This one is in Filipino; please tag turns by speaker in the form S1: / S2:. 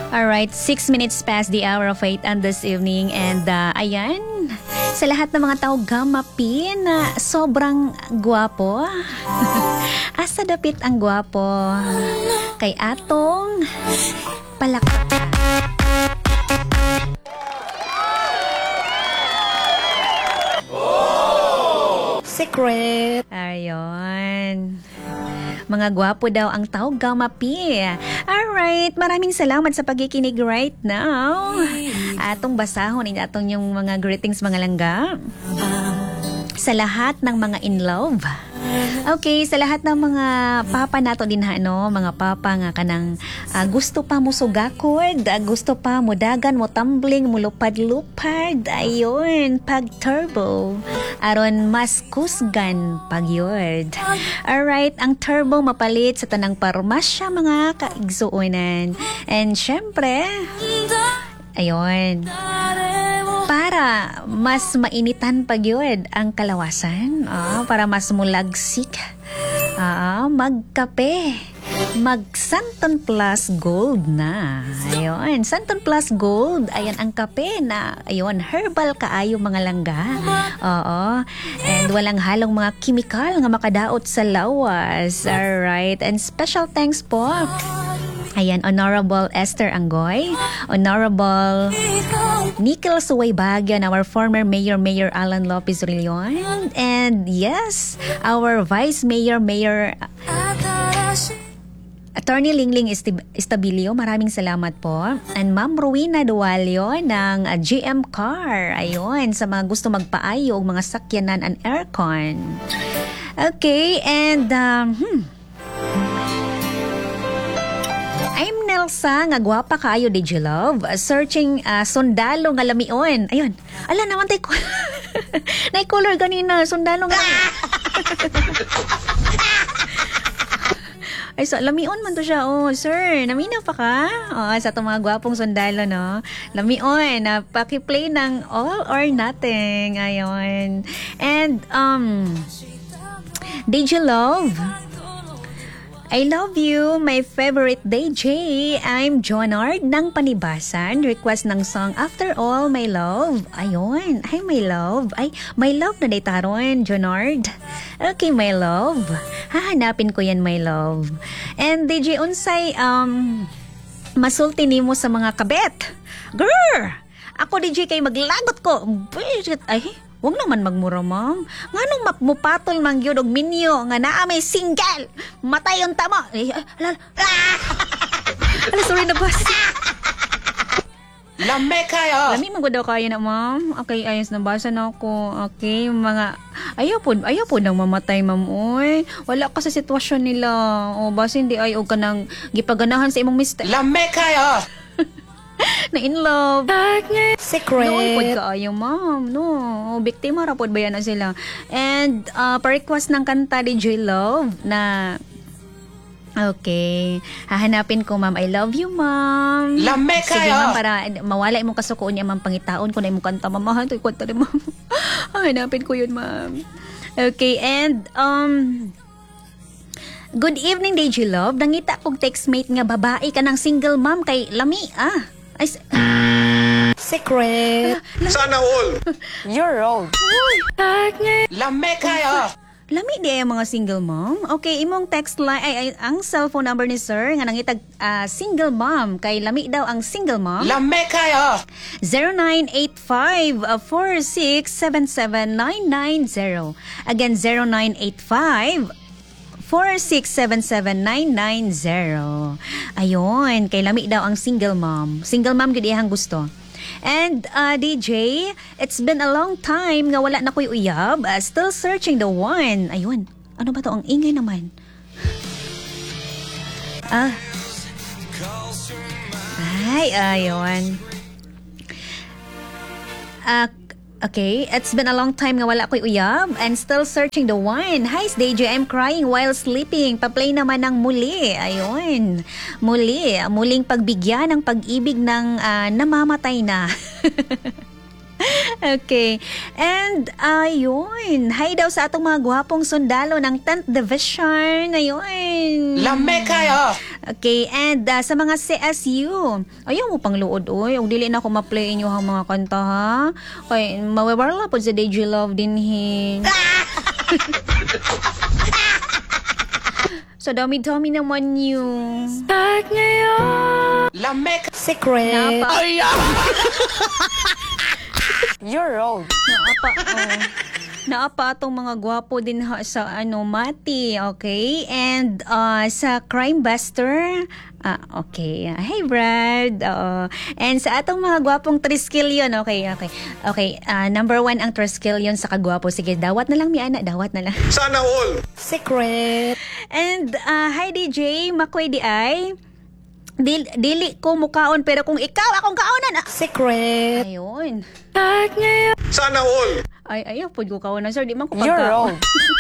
S1: Alright, 6 minutes past the hour of 8 on this evening. And ayan, sa lahat ng mga tao gamapin na sobrang gwapo. Asa dapit ang gwapo. Kay atong palak...
S2: Secret.
S1: Ayun. Mga gwapo daw ang tao gamapi. Alright, maraming salamat sa pagkikinig right now. Atong basahon atong yung mga greetings mga langga. Sa lahat ng mga in love. Okay, sa lahat ng mga papa nato din mga papa nga kanang gusto pa mo sugakod, gusto pa mo dagan mo tumbling, mo lupad-lupad, ayun, pag turbo. Aron mas kusgan pag yun. Alright, ang turbo mapalit sa tanang parmasya mga kaigsuunan. And syempre, ayun, para mas mainitan pag yun ang kalawasan, para mas mulagsik, magkape, mag Santon Plus Gold na. Ayun, Santon Plus Gold, ayan ang kape na, ayun, herbal kaayo mga langga. Oo, and walang halong mga kimikal nga makadaot sa lawas. Alright, and special thanks po. Ayan, Honorable Esther Anggoy, Honorable Nickel Suway Baguio, and our former Mayor Alan Lopez Rillion, and yes, our Vice Mayor Attorney Lingling Estabilio, maraming salamat po. And Ma'am Rowena Dualio ng GM Car, ayun, sa mga gusto magpaayo og mga sakyanan and aircon. Okay, and I'm Nelsa, nga gwapa kaayo, did you love? Searching sundalo nga lamion. Ayun. Ala naman tayo. Nai-color ganina. Sundalo nga. Ay, so, lamion man to siya. Oh, sir, namina pa ka? Oh, sa itong mga gwapong sundalo, no? Lamion, pakiplay ng All or Nothing. Ayun. And, did you love? I love you, my favorite DJ. I'm Jonard ng Panibasan. Request ng song After All, My Love. Ayun. Ay, my love. Ay, my love na day taron, Jonard. Okay, my love. Hahanapin ko yan, my love. And DJ Unsay, masulti nimo sa mga kabet. Girl! Ako, DJ, kay maglagot ko. Ay, huwag naman magmura, ma'am. Nga nung mapmupatol mang yun og minyo nga naa may single. Matay yung tama. Sorry na boss.
S2: Lame kayo.
S1: Lami man daw kayo na, ma'am. Okay, ayos na basa na ako. Okay, mga ayaw po nang mamatay, ma'am. Oy, wala ka sa sitwasyon nila. O basta hindi ay og kanang gipaganahan sa imong mister.
S2: Lame kayo.
S1: Na in love.
S2: Secret.
S1: Noon po kaayo, ma'am. No, biktima ra pod ba yan na sila. And pa-request ng kanta ni Joy Love na okay, hahanapin ko, ma'am. I love you, ma'am.
S2: Lame kayo.
S1: Sige, ma'am, para mawala imong kasukuon niya, ma'am, pangitaon ko na imong kanta, ma'am. Ito'y kwanta rin, ma'am. Hahanapin ko yun, ma'am. Okay, and good evening, DJ Love. Nangita kong textmate nga babae ka ng single ma'am kay Lami, Ay,
S2: Secret.
S3: Sana all.
S2: You're old. Lame kayo.
S1: Lami di ay mga single mom. Okay, imong text line ay ang cellphone number ni sir nga nangitag single mom kay lami daw ang single mom.
S2: Lame kayo.
S1: 0985-4677-990. Again, 0985-4677-990. Ayun, kay lami daw ang single mom. Single mom gud iyang gusto. And DJ, it's been a long time nga wala na ko'y uyab. Still searching the one. Ayun, ano ba to? Ang ingay naman. Ay, ayun. Okay, it's been a long time nga wala ko'y uyab and still searching the one. Hi, DJ, I'm crying while sleeping. Pa-play naman ng muli. Ayun. Muling pagbigyan ng pag-ibig ng namamatay na. Okay. And, ayun. Hi daw sa atong mga gwapong sundalo ng 10th Division. Ayun.
S2: Lame kayo.
S1: Okay. And sa mga CSU, ayaw mo pang luod, oy. Huwag dili na ako ma-play inyo ang mga kanta, ha? Okay. Mawawarla po sa DJ Love din, he. So, dami-dami naman yung... Start ngayon.
S2: Lame ka. Secret.
S1: Napa.
S2: You're old.
S1: Naapa atong mga gwapo din sa Mati, okay? And sa Crime Buster, okay. Hey, Brad. And sa atong mga gwapong Triskelion, okay. Number 1 ang Triskelion sa kagwapo. Sige, dawat na lang, Miana. Dawat na lang.
S3: Sana all.
S2: Secret.
S1: And hi, DJ. Makoy di ay. Dili ko mukaon, pero kung ikaw akong kaonan.
S2: Secret.
S1: Ayun.
S3: Sana all.
S1: Ay, ayaw po ko kaonan, sir. Di man ko
S2: You're
S1: pagkaon.
S2: old.